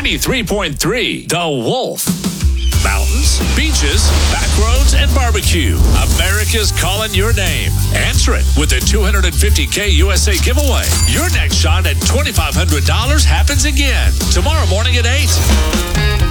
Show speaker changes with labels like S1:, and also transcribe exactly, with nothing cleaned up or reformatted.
S1: ninety-three point three The Wolf. Mountains, beaches, back roads, and barbecue. America's calling your name. Answer it with the two hundred fifty K U S A giveaway. Your next shot at twenty-five hundred dollars happens again tomorrow morning at eight.